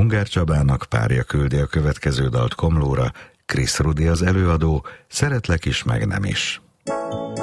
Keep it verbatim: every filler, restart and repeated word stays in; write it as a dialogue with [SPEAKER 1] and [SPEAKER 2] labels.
[SPEAKER 1] Ungár Csabának párja küldi a következő dalt Komlóra, Krisz Rudi az előadó, Szeretlek is, meg nem is.